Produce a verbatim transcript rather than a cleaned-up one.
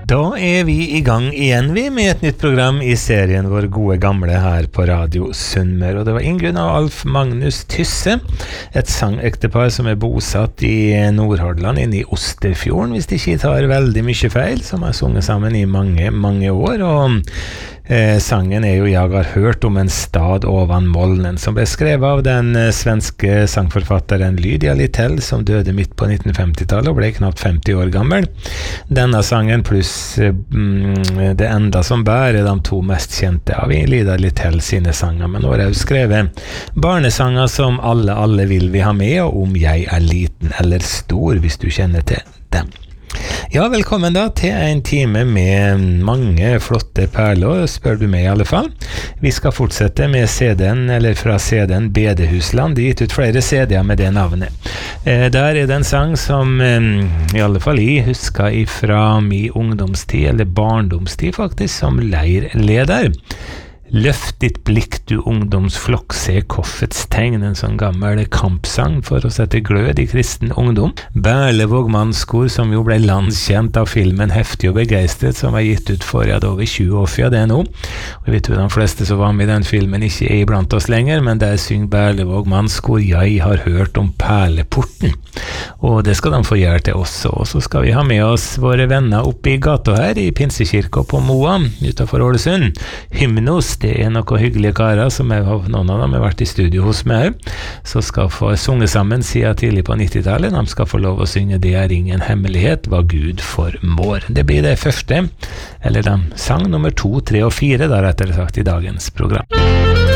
Da er vi i gang igjen vi med et nytt program i serien Vår gode gamle her på Radio Sunnmøre. Og det var Ingunn og Alf Magnus Tysse, et sangektepar som er bosatt i Nordhordland inne i Osterfjorden, hvis de ikke tar veldig mye feil, som har sunget sammen i mange, mange år. Og Eh, sangen er jo «Jeg har hørt om en stad ovan Molnen», som ble skrevet av den eh, svenske sangforfatteren Lydia Littell, som døde midt på nittenfemtitallet og ble knapt femti år gammel. Denne sangen pluss eh, Det enda som bærer de to mest kjente av Lydia Littell sine sanger, men nå har jeg skrevet barnesanger som Alle, alle vil vi ha med, og Om jeg er liten eller stor, hvis du kjenner til dem. Ja, velkommen da til en time med mange flotte perler, spør du meg i alle fall. Vi skal fortsette med C D-en, eller fra C D-en Bedehusland, de gitt ut flere C D-er med det navnet. Eh, der er det en sang som eh, i alle fall jeg husker ifra min ungdomstid, eller barndomstid faktisk, som leirleder. Løft ditt blikk, du ungdomsflokk, se koffets tegn, en sånn gammel kampsang for å sette glød i kristen ungdom. Berlevåg mannskor, som jo ble landskjent av filmen Heftig og begeistret, som var gitt ut for ja, det over tjue år siden det nå. Og jeg vet jo de fleste som var med i den filmen ikke er iblant oss lenger, men der synger Berlevåg mannskor, jeg har hørt om perleporten. Og det skal de få gjøre til oss, og så skal vi ha med oss våre venner oppe i gata her, i Pinsekirka på Moa, utenfor Ålesund. Hymnos, det er noen hyggelige karer som er, noen av dem har vært i studio hos meg, så skal få sunge sammen siden tidlig på nittitallet. De skal få lov å synge Det er ingen hemmelighet, hva Gud formår. Det blir det første, eller de sang nummer to, tre og fire, da rettere sagt i dagens program.